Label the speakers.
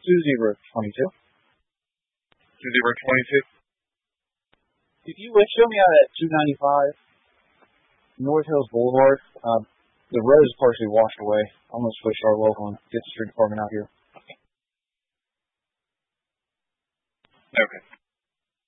Speaker 1: 2022.
Speaker 2: 2022.
Speaker 1: If you would show me out at 295 North Hills Boulevard. The road is partially washed away. I'm going to switch to our local and get the street department out here.
Speaker 2: Okay.